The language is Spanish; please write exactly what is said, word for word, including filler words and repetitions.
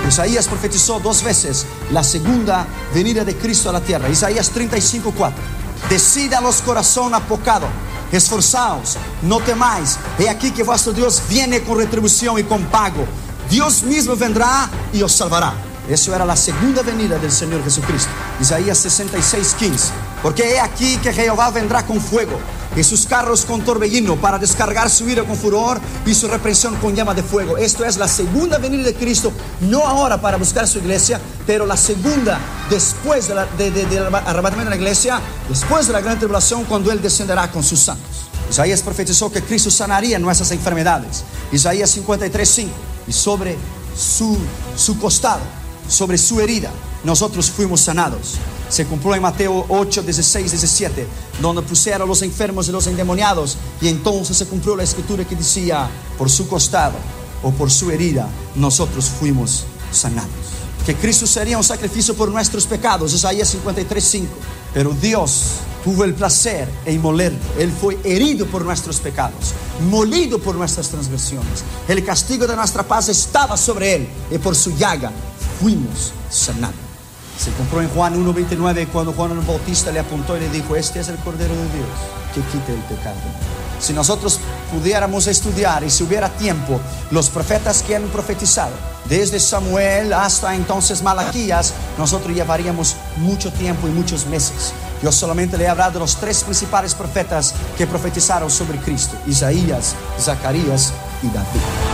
Isaías profetizó dos veces la segunda venida de Cristo a la tierra. Isaías treinta y cinco, cuatro. Decid a los corazón apocado, esforzaos, no temáis. He aquí que vuestro Dios viene con retribución y con pago. Dios mismo vendrá y os salvará. Eso era la segunda venida del Señor Jesucristo. Isaías sesenta y seis, quince. Porque he aquí que Jehová vendrá con fuego y sus carros con torbellino, para descargar su ira con furor y su reprensión con llama de fuego. Esto es la segunda venida de Cristo, no ahora para buscar su iglesia, pero la segunda después de la, de, de, del arrebatamiento de la iglesia, después de la gran tribulación, cuando Él descenderá con sus santos. Isaías profetizó que Cristo sanaría nuestras enfermedades. Isaías cincuenta y tres, cinco. Y sobre su, su costado, sobre su herida, nosotros fuimos sanados. Se cumplió en Mateo ocho, dieciséis, diecisiete, donde pusieron los enfermos y los endemoniados. Y entonces se cumplió la escritura que decía: por su costado o por su herida nosotros fuimos sanados. Que Cristo sería un sacrificio por nuestros pecados. Isaías cincuenta y tres, cinco. Pero Dios tuvo el placer en molerlo. Él fue herido por nuestros pecados, molido por nuestras transgresiones. El castigo de nuestra paz estaba sobre Él, y por su llaga fuimos sanados. Se compró en Juan uno, veintinueve, cuando Juan el Bautista le apuntó y le dijo: este es el Cordero de Dios que quita el pecado. Si nosotros pudiéramos estudiar, y si hubiera tiempo, los profetas que han profetizado desde Samuel hasta entonces Malaquías, nosotros llevaríamos mucho tiempo y muchos meses. Yo solamente le he hablado de los tres principales profetas que profetizaron sobre Cristo: Isaías, Zacarías y David.